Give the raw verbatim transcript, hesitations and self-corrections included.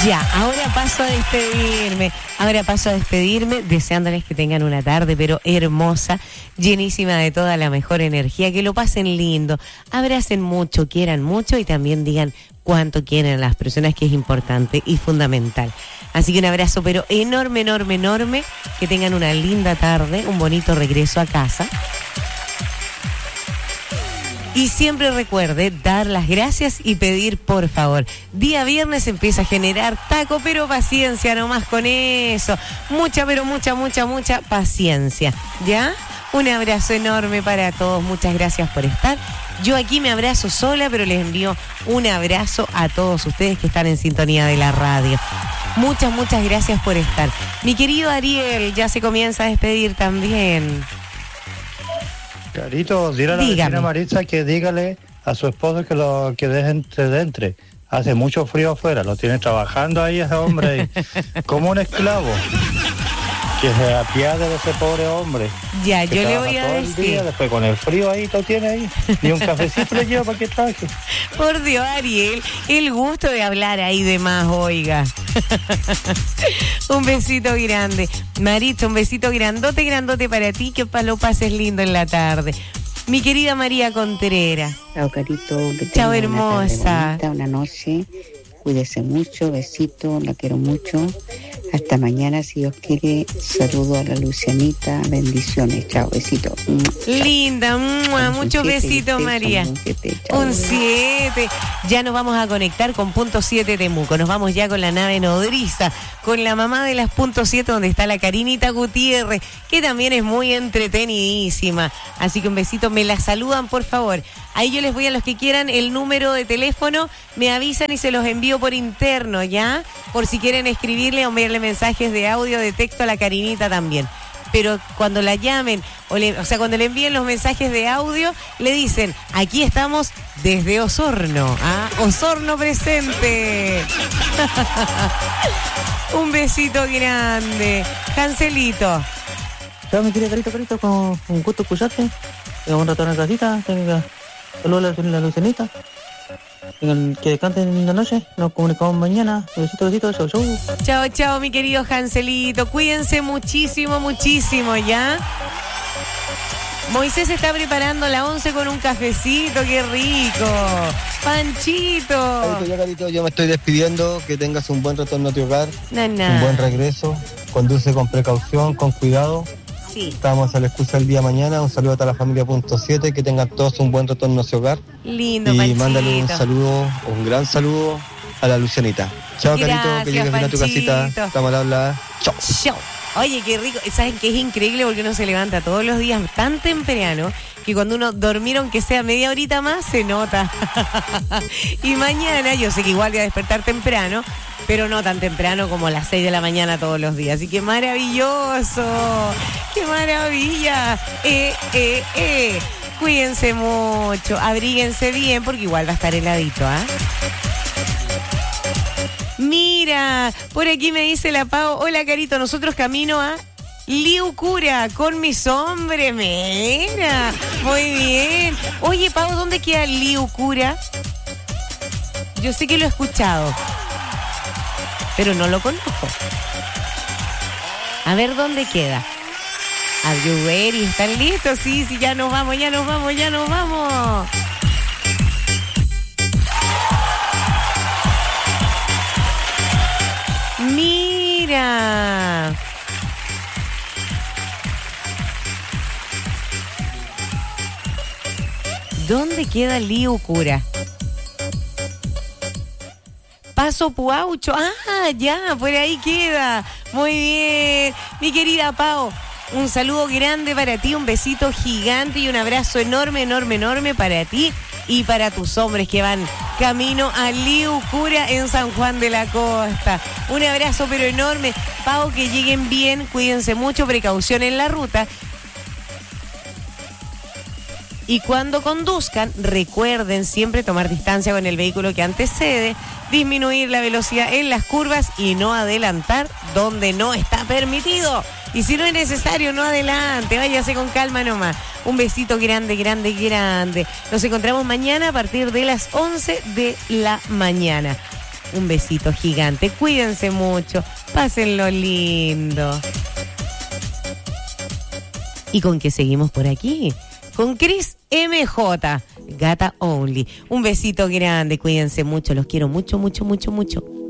Ya, ahora paso a despedirme, ahora paso a despedirme deseándoles que tengan una tarde pero hermosa, llenísima de toda la mejor energía, que lo pasen lindo, abracen mucho, quieran mucho y también digan cuánto quieren a las personas, que es importante y fundamental. Así que un abrazo pero enorme, enorme, enorme, que tengan una linda tarde, un bonito regreso a casa. Y siempre recuerde dar las gracias y pedir por favor. Día viernes empieza a generar taco, pero paciencia nomás con eso. Mucha, pero mucha, mucha, mucha paciencia. ¿Ya? Un abrazo enorme para todos. Muchas gracias por estar. Yo aquí me abrazo sola, pero les envío un abrazo a todos ustedes que están en sintonía de la radio. Muchas, muchas gracias por estar. Mi querido Ariel ya se comienza a despedir también. Carito, dile a la Dígame. vecina Maritza que dígale a su esposo que lo que deje entre dentro. Hace mucho frío afuera, lo tiene trabajando ahí ese hombre, como un esclavo. Que se apiade de ese pobre hombre. Ya, que yo le trabaja voy a todo el decir. día, después con el frío ahí, todo tiene ahí. Y un cafecito le lleva para que traje. Por Dios, Ariel, el gusto de hablar ahí de más, oiga. Un besito grande. Maritza, un besito grandote, grandote para ti, que pa- lo pases lindo en la tarde. Mi querida María Contreras. Chao, Carito. Que Chao, tenga una tarde hermosa. bonita, una noche. Cuídese mucho, besito, la quiero mucho. Hasta mañana, si Dios quiere. Saludo a la Lucianita, bendiciones. Chao, besito. Linda, mua, muchos besitos, María. Un siete. Ya nos vamos a conectar con Punto siete Temuco. Nos vamos ya con la nave nodriza, con la mamá de las Punto siete, donde está la Karinita Gutiérrez, que también es muy entretenidísima. Así que un besito. Me la saludan, por favor. Ahí yo les voy a los que quieran el número de teléfono, me avisan y se los envío por interno, ¿ya? Por si quieren escribirle o enviarle mensajes de audio, de texto a la Karinita también. Pero cuando la llamen, o, le, o sea, cuando le envíen los mensajes de audio, le dicen, aquí estamos desde Osorno, ¿ah? Osorno presente. Un besito grande. Cancelito. Chao, mi querida Carito, Carito, con un gusto escucharte. Tengo un rato en la casita, tenga saludos a la, la Lucianita. Tengan que descansen en la noche, nos comunicamos mañana. Besito, besito, chau, chau. Chao, chao, mi querido Hanselito. Cuídense muchísimo, muchísimo, ¿ya? Moisés está preparando la once con un cafecito, qué rico. Panchito. Carito, ya, Carito, yo me estoy despidiendo. Que tengas un buen retorno a tu hogar. Na, na. Un buen regreso. Conduce con precaución, con cuidado. Sí. Estamos a la excusa el día de mañana. Un saludo a toda la familia Punto siete. Que tengan todos un buen retorno a su hogar. Lindo, y Panchito. mándale un saludo, un gran saludo a la Lucianita. Chao, Carito, Gracias, que llegues bien a tu Panchito. casita. Estamos al habla. Chao. Chao. Oye, qué rico. ¿Saben qué es increíble? Porque uno se levanta todos los días tan temprano que cuando uno dormir, aunque sea media horita más, se nota. Y mañana, yo sé que igual voy a despertar temprano, pero no tan temprano como a las seis de la mañana todos los días. Así que maravilloso. ¡Qué maravilla! Eh, eh, eh. Cuídense mucho, abríguense bien porque igual va a estar heladito, ¿ah? Mira, por aquí me dice la Pau, hola Carito, nosotros camino a Liucura con mis hombres, mira, muy bien. Oye Pau, ¿dónde queda Liucura? Yo sé que lo he escuchado, pero no lo conozco. A ver dónde queda. Are you ready? ¿Están listos? Sí, sí, ya nos vamos, ya nos vamos, ya nos vamos. Mira. ¿Dónde queda Liucura? Paso Puaucho. Ah, ya, por ahí queda. Muy bien. Mi querida Pau, un saludo grande para ti, un besito gigante y un abrazo enorme, enorme, enorme para ti y para tus hombres que van camino a Liucura en San Juan de la Costa. Un abrazo pero enorme. Pau, que lleguen bien, cuídense mucho, precaución en la ruta. Y cuando conduzcan, recuerden siempre tomar distancia con el vehículo que antecede, disminuir la velocidad en las curvas y no adelantar donde no está permitido. Y si no es necesario, no adelante, váyase con calma nomás. Un besito grande, grande, grande. Nos encontramos mañana a partir de las once de la mañana. un besito gigante. Cuídense mucho, pásenlo lindo. ¿Y con qué seguimos por aquí? Con Cris M J, Gata Only. Un besito grande, cuídense mucho, los quiero mucho, mucho, mucho, mucho.